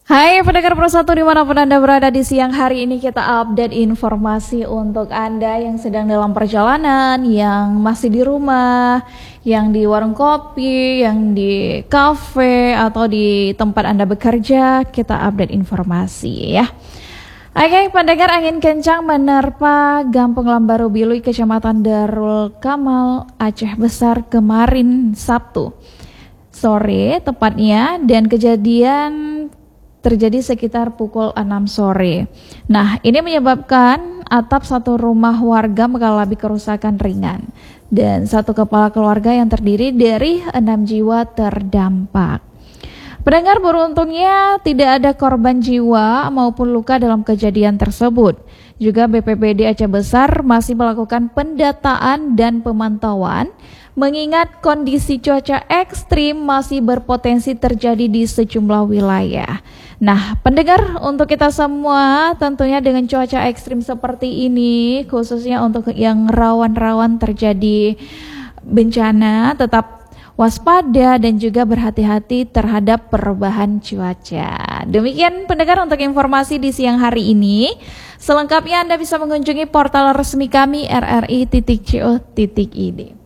Hai pendengar Persatu dimanapun Anda berada, di siang hari ini kita update informasi untuk Anda yang sedang dalam perjalanan, yang masih di rumah, yang di warung kopi, yang di kafe, atau di tempat Anda bekerja. Kita update informasi ya. Oke, pendengar, angin kencang menerpa Gampung Lambaru Bilui, Kecamatan Darul Kamal, Aceh Besar kemarin Sabtu sore tepatnya, dan kejadian terjadi sekitar pukul 6 sore. Nah, ini menyebabkan atap satu rumah warga mengalami kerusakan ringan dan satu kepala keluarga yang terdiri dari 6 jiwa terdampak. Pendengar, beruntungnya tidak ada korban jiwa maupun luka dalam kejadian tersebut. Juga BPBD Aceh Besar masih melakukan pendataan dan pemantauan mengingat kondisi cuaca ekstrim masih berpotensi terjadi di sejumlah wilayah. Nah, pendengar, untuk kita semua tentunya dengan cuaca ekstrim seperti ini, khususnya untuk yang rawan-rawan terjadi bencana, tetap waspada dan juga berhati-hati terhadap perubahan cuaca. Demikian pendengar untuk informasi di siang hari ini. Selengkapnya Anda bisa mengunjungi portal resmi kami rri.co.id.